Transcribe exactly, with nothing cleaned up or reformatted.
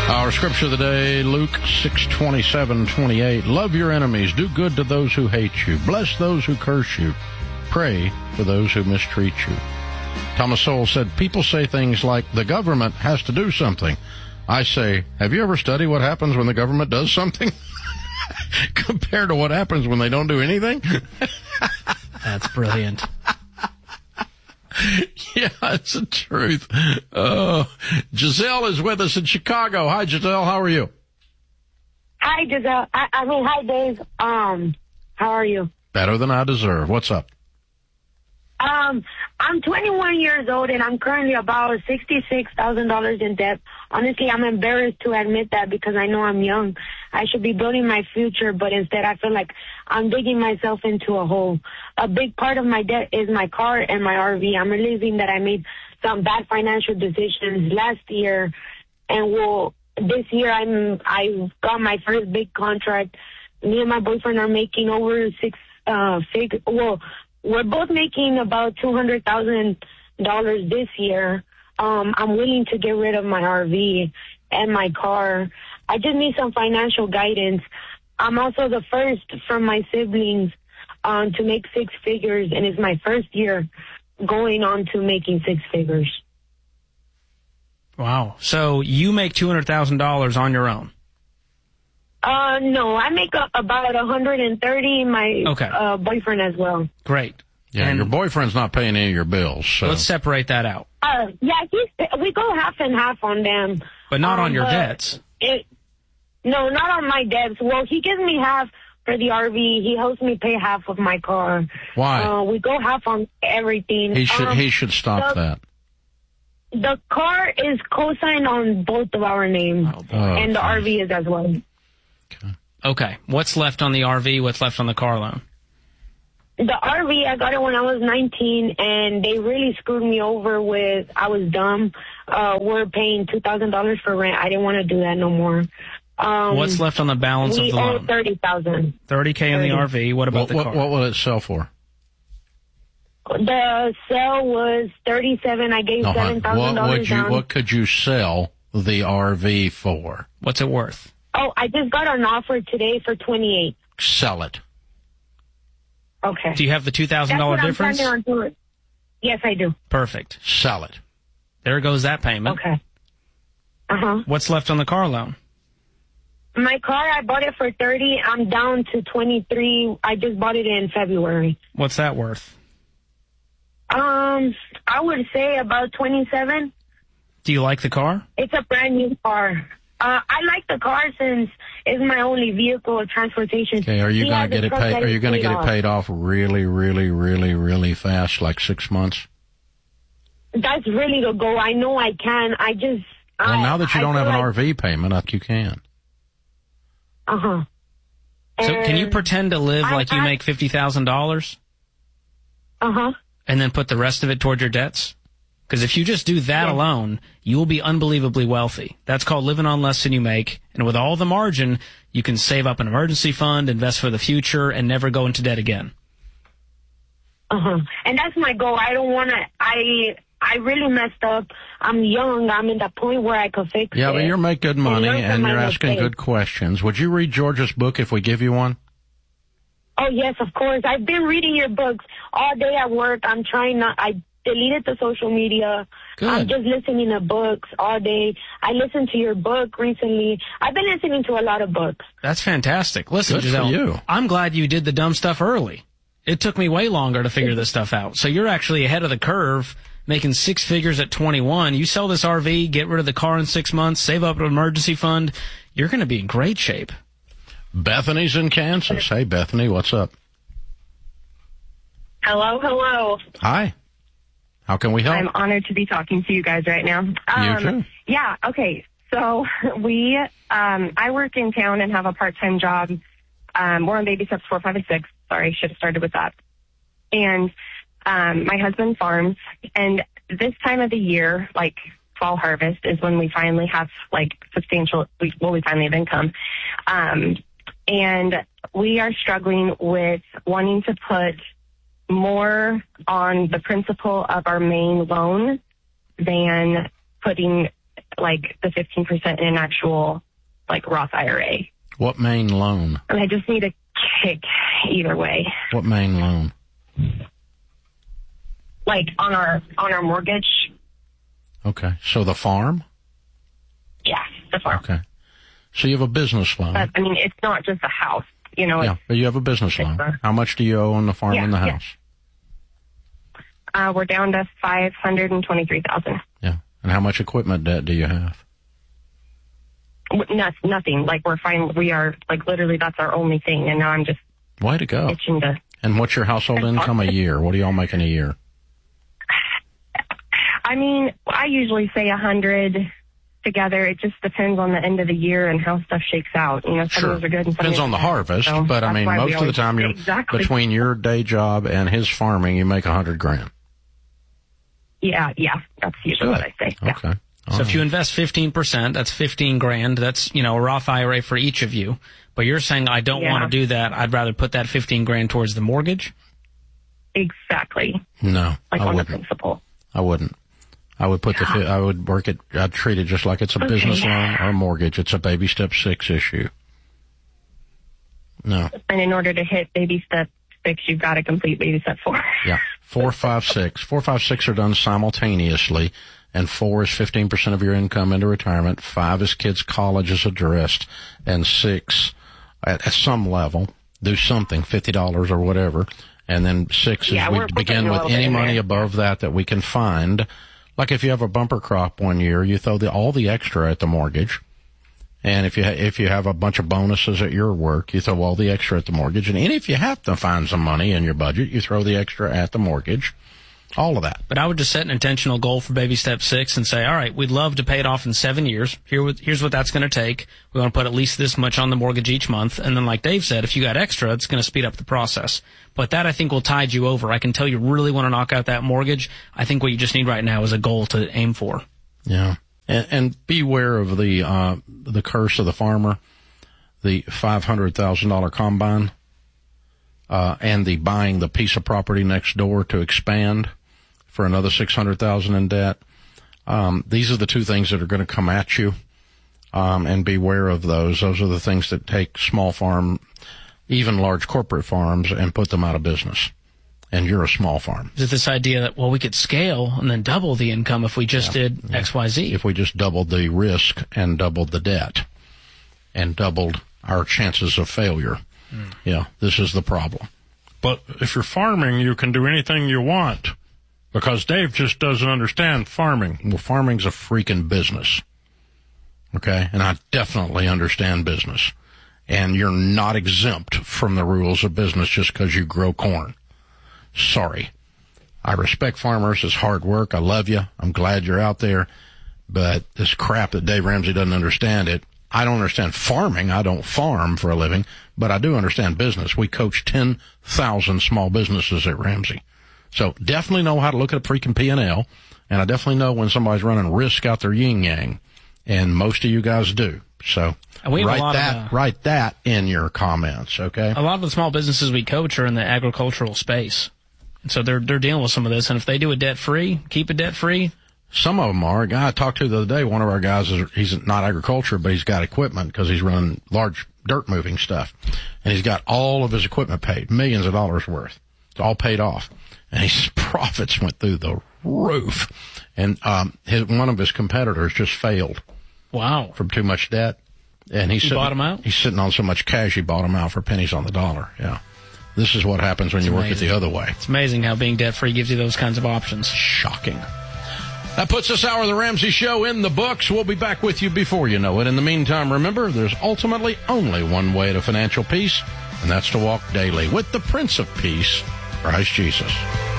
Our scripture of the day, Luke six twenty-seven, twenty-eight. Love your enemies. Do good to those who hate you. Bless those who curse you. Pray for those who mistreat you. Thomas Sowell said, people say things like, the government has to do something. I say, have you ever studied what happens when the government does something? Compared to what happens when they don't do anything? That's brilliant. Yeah, it's the truth. Oh, Giselle is with us in Chicago. Hi, Giselle. How are you? Hi, Giselle. I, I mean, hi, Dave. Um, how are you? Better than I deserve. What's up? Um, I'm twenty-one years old, and I'm currently about sixty-six thousand dollars in debt. Honestly, I'm embarrassed to admit that because I know I'm young. I should be building my future, but instead I feel like I'm digging myself into a hole. A big part of my debt is my car and my R V. I'm realizing that I made some bad financial decisions last year, and well, this year I'm I got my first big contract. Me and my boyfriend are making over six uh fig well. We're both making about two hundred thousand dollars this year. Um, I'm willing to get rid of my R V and my car. I just need some financial guidance. I'm also the first from my siblings um, to make six figures, and it's my first year going on to making six figures. Wow. So you make two hundred thousand dollars on your own? Uh, no, I make a, about one hundred thirty. My okay. uh, boyfriend as well. Great. Yeah, and your boyfriend's not paying any of your bills. So let's separate that out. Uh, yeah, he's, we go half and half on them. But not um, on your debts. It, no, not on my debts. Well, he gives me half for the R V. He helps me pay half of my car. Why? Uh, we go half on everything. He should um, he should stop the, that. The car is co-signed on both of our names, oh, and the okay. R V is as well. Okay. Okay. What's left on the R V? What's left on the car loan? The R V, I got it when I was nineteen, and they really screwed me over with, I was dumb. Uh, we're paying two thousand dollars for rent. I didn't want to do that no more. Um, What's left on the balance of the loan? We owe thirty thousand dollars. thirty K in the R V. What about what, the what, car? What will it sell for? The sale was thirty-seven. I gave no, seven thousand dollars what would you, down. What could you sell the R V for? What's it worth? Oh, I just got an offer today for twenty-eight. Sell it. Okay. Do you have the two thousand dollars difference? On doing. Yes, I do. Perfect. Sell it. There goes that payment. Okay. Uh-huh. What's left on the car loan? My car, I bought it for thirty. I'm down to twenty-three. I just bought it in February. What's that worth? Um, I would say about twenty-seven. Do you like the car? It's a brand new car. Uh, I like the car since it's my only vehicle of transportation. Okay, are you He going to has get a it truck paid? that Are he you going to paid get it off. paid off really, really, really, really fast, like six months? That's really the goal. I know I can. I just. Well, I, now that you I don't have feel an like, R V payment, I think you can. Uh huh. So can you pretend to live I, like you I, make fifty thousand dollars? Uh huh. And then put the rest of it toward your debts? Because if you just do that yeah. alone, you will be unbelievably wealthy. That's called living on less than you make. And with all the margin, you can save up an emergency fund, invest for the future, and never go into debt again. Uh-huh. And that's my goal. I don't want to, I, I really messed up. I'm young. I'm in the point where I could fix Yeah, it. but you make good money and, and you're asking mistakes. good questions. Would you read George's book if we give you one? Oh, yes, of course. I've been reading your books all day at work. I'm trying not, I deleted the social media. Good. I'm just listening to books all day. I listened to your book recently. I've been listening to a lot of books. That's fantastic. Listen, Good for Giselle, you. I'm glad you did the dumb stuff early. It took me way longer to figure this stuff out. So you're actually ahead of the curve, making six figures at twenty-one. You sell this R V, get rid of the car in six months, save up an emergency fund. You're going to be in great shape. Bethany's in Kansas. Hey, Bethany, what's up? Hello, hello. Hi. How can we help? I'm honored to be talking to you guys right now. Um, you too. Yeah, okay. So we, um, I work in town and have a part-time job. Um, we're on baby steps four, five, and six. Sorry, should have started with that. And um, my husband farms, and this time of the year, like fall harvest, is when we finally have like substantial, well, we finally have income. Um, and we are struggling with wanting to put more on the principal of our main loan than putting like the fifteen percent in an actual like Roth I R A. What Maine loan? And I just need a kick either way. What Maine loan? Like on our on our mortgage. Okay. So the farm? Yeah, the farm. Okay. So you have a business loan. But I mean, it's not just a house, you know. Yeah, it's, but you have a business loan. a, How much do you owe on the farm yeah, and the yeah. house? Uh, we're down to five hundred and twenty-three thousand. Yeah. And how much equipment debt do you have? No, nothing. Like we're fine. We are like literally that's our only thing, and now I'm just Way to go. itching to. And what's your household income a year? What are y'all making a year? I mean, I usually say a hundred together. It just depends on the end of the year and how stuff shakes out. You know, some Sure. years are good and some Depends years on the are bad. harvest, So but I that's mean, why we most of the always- time, you're exactly. between your day job and his farming, you make a hundred grand. Yeah, yeah, that's usually Good. what I say. Yeah. Okay. So if you invest fifteen percent, that's fifteen grand. That's, you know, a Roth I R A for each of you. But you're saying, I don't Yeah. want to do that. I'd rather put that fifteen grand towards the mortgage. Exactly. No, Like I on the wouldn't. principal. I wouldn't. I would put the, fi- I would work it, I'd treat it just like it's a Okay. business loan or a mortgage. It's a baby step six issue. No. And in order to hit baby step six, you've got to complete baby step four. Yeah. Four, five, six. Four, five, six are done simultaneously, and four is fifteen percent of your income into retirement. Five is kids' college is addressed, and six, at, at some level, do something, fifty dollars or whatever. And then six Yeah, is we we're putting begin a with little bit any in money there. above that that we can find. Like if you have a bumper crop one year, you throw the, all the extra at the mortgage. And if you ha- if you have a bunch of bonuses at your work, you throw all the extra at the mortgage. And if you have to find some money in your budget, you throw the extra at the mortgage. All of that. But I would just set an intentional goal for baby step six and say, all right, we'd love to pay it off in seven years. Here, what- here's what that's going to take. We want to put at least this much on the mortgage each month. And then like Dave said, if you got extra, it's going to speed up the process. But that I think will tide you over. I can tell you really want to knock out that mortgage. I think what you just need right now is a goal to aim for. Yeah. And, and beware of the, uh, the curse of the farmer, the five hundred thousand dollars combine, uh, and the buying the piece of property next door to expand for another six hundred thousand dollars in debt. Um, these are the two things that are going to come at you. Um, and beware of those. Those are the things that take small farm, even large corporate farms, and put them out of business. And you're a small farm. Is it this idea that, well, we could scale and then double the income if we just Yeah. did X, Y, Z? If we just doubled the risk and doubled the debt and doubled our chances of failure. Mm. Yeah, this is the problem. But if you're farming, you can do anything you want because Dave just doesn't understand farming. Well, farming's a freaking business. Okay? And I definitely understand business. And you're not exempt from the rules of business just because you grow corn. Sorry. I respect farmers. It's hard work. I love you. I'm glad you're out there. But this crap that Dave Ramsey doesn't understand it. I don't understand farming. I don't farm for a living, but I do understand business. We coach ten thousand small businesses at Ramsey. So definitely know how to look at a freaking P and L. And I definitely know when somebody's running risk out their yin yang. And most of you guys do. So we have a write lot that, of, uh, write that in your comments. Okay. A lot of the small businesses we coach are in the agricultural space. And so they're, they're dealing with some of this. And if they do it debt free, keep it debt free. Some of them are. A guy I talked to the other day, one of our guys, is he's not agriculture, but he's got equipment because he's running large dirt moving stuff. And he's got all of his equipment paid, millions of dollars worth. It's all paid off. And his profits went through the roof. And um, his, one of his competitors just failed. Wow. From too much debt. And he's He sitting, bought him out? He's sitting on so much cash, he bought him out for pennies on the dollar. Yeah. This is what happens when It's you amazing. work it the other way. It's amazing how being debt free gives you those kinds of options. Shocking. That puts this hour of the Ramsey Show in the books. We'll be back with you before you know it. In the meantime, remember, there's ultimately only one way to financial peace, and that's to walk daily with the Prince of Peace, Christ Jesus.